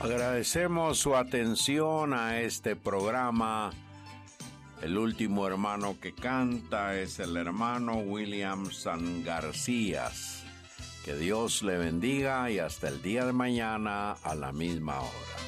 Agradecemos su atención a este programa. El último hermano que canta es el hermano William San Garcías. Que Dios le bendiga y hasta el día de mañana a la misma hora.